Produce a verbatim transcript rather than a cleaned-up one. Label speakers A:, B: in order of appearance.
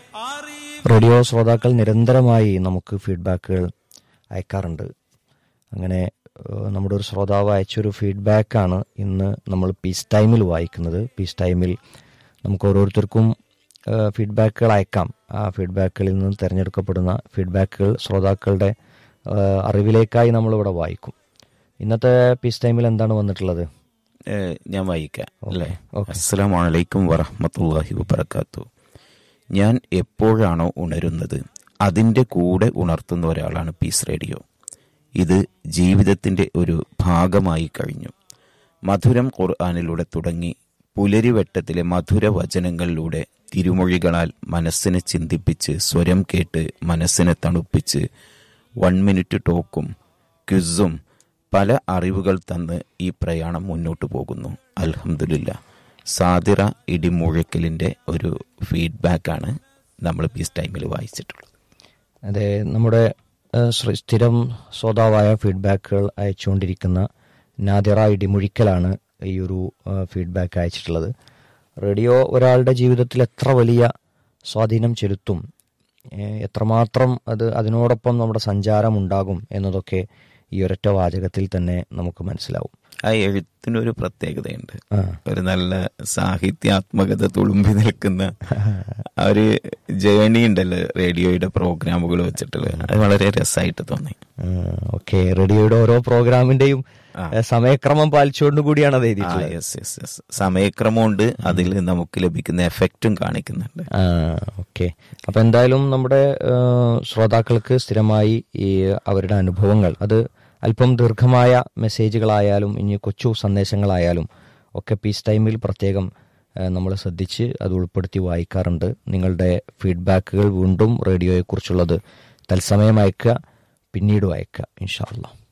A: Radio ശ്രോതാക്കൾ നിരന്തരമായി നമുക്ക് ഫീഡ്ബാക്കുകൾ അയക്കാറുണ്ട്. അങ്ങനെ നമ്മുടെ ഒരു ശ്രോതാവ് അയച്ചൊരു ഫീഡ്ബാക്കാണ് ഇന്ന് നമ്മൾ പീസ് ടൈമിൽ വായിക്കുന്നത്. പീസ് ടൈമിൽ നമുക്ക് ഓരോരുത്തർക്കും ഫീഡ്ബാക്കുകൾ അയക്കാം. ആ ഫീഡ്ബാക്കുകളിൽ നിന്ന് തിരഞ്ഞെടുക്കപ്പെടുന്ന ഫീഡ്ബാക്കുകൾ ശ്രോതാക്കളുടെ അറിവിലേക്കായി നമ്മളിവിടെ വായിക്കും. ഇന്നത്തെ പീസ് ടൈമിൽ എന്താണ് വന്നിട്ടുള്ളത്?
B: ഞാൻ വായിക്കാം അല്ലേ? അസ്സലാമു അലൈക്കും വറഹ്മത്തുള്ളാഹി വബറകാതുഹു. ഞാൻ എപ്പോഴാണോ ഉണരുന്നത് അതിൻ്റെ കൂടെ ഉണർത്തുന്ന ഒരാളാണ് പീസ് റേഡിയോ. ഇത് ജീവിതത്തിൻ്റെ ഒരു ഭാഗമായി കഴിഞ്ഞു. മധുരം ഖുർആനിലൂടെ തുടങ്ങി പുലരിവെട്ടത്തിലെ മധുര വചനങ്ങളിലൂടെ തിരുമൊഴികളാൽ മനസ്സിനെ ചിന്തിപ്പിച്ച് സ്വരം കേട്ട് മനസ്സിനെ തണുപ്പിച്ച് വൺ മിനിറ്റ് ടോക്കും ക്വിസും പല അറിവുകൾ തന്ന് ഈ പ്രയാണം മുന്നോട്ട് പോകുന്നു. അൽഹംദുലില്ലാ. സാദിറ ഇടിമുഴക്കലിൻ്റെ ഒരു ഫീഡ്ബാക്കാണ് നമ്മൾ പീസ് ടൈമിൽ വായിച്ചിട്ടുള്ളത്.
A: അതെ, നമ്മുടെ സ്ഥിരം ശ്രോതാവായ ഫീഡ്ബാക്കുകൾ അയച്ചുകൊണ്ടിരിക്കുന്ന നാദിറ ഇടിമുഴിക്കലാണ് ഈ ഒരു ഫീഡ്ബാക്ക് അയച്ചിട്ടുള്ളത്. റേഡിയോ ഒരാളുടെ ജീവിതത്തിൽ എത്ര വലിയ സ്വാധീനം ചെലുത്തും, എത്രമാത്രം അത് അതിനോടൊപ്പം നമ്മുടെ സഞ്ചാരം ഉണ്ടാകും എന്നതൊക്കെ ഈ ഒരൊറ്റ വാചകത്തിൽ തന്നെ നമുക്ക് മനസ്സിലാവും.
B: ആ എഴുത്തിനൊരു പ്രത്യേകതയുണ്ട്. ഒരു നല്ല സാഹിത്യാത്മകത തുളുമ്പി നിൽക്കുന്ന ആ ഒരു ജേണി ഉണ്ടല്ലോ റേഡിയോയുടെ പ്രോഗ്രാമുകൾ വെച്ചിട്ടുള്ളത്. അത് വളരെ രസമായിട്ട് തോന്നി.
A: ഓക്കെ, റേഡിയോയുടെ ഓരോ പ്രോഗ്രാമിന്റെയും സമയക്രമം പാലിച്ചുകൊണ്ട് കൂടിയാണ് അത് എഴുതിയിട്ടുള്ളത്.
B: യെസ് യെസ് യെസ് സമയക്രമം ഉണ്ട്, അതിൽ നമുക്ക് ലഭിക്കുന്ന എഫക്റ്റും കാണിക്കുന്നുണ്ട്.
A: ഓക്കെ, അപ്പൊ എന്തായാലും നമ്മുടെ ശ്രോതാക്കൾക്ക് സ്ഥിരമായി ഈ അവരുടെ അനുഭവങ്ങൾ, അത് അല്പം ദീർഘമായ മെസ്സേജുകളായാലും ഇനി കൊച്ചു സന്ദേശങ്ങളായാലും ഒക്കെ പീസ് ടൈമിൽ പ്രത്യേകം നമ്മൾ ശ്രദ്ധിച്ച് അത് ഉൾപ്പെടുത്തി വായിക്കാറുണ്ട്. നിങ്ങളുടെ ഫീഡ്ബാക്കുകൾ വീണ്ടും റേഡിയോയെക്കുറിച്ചുള്ളത് തത്സമയം അയക്കുക, പിന്നീട് അയക്കുക ഇൻഷാ അല്ലാഹ്.